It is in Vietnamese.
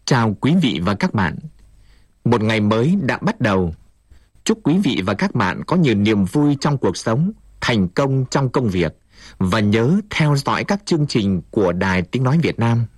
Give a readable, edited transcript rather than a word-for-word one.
Chào quý vị và các bạn. Một ngày mới đã bắt đầu. Chúc quý vị và các bạn có nhiều niềm vui trong cuộc sống, thành công trong công việc và nhớ theo dõi các chương trình của Đài Tiếng nói Việt Nam.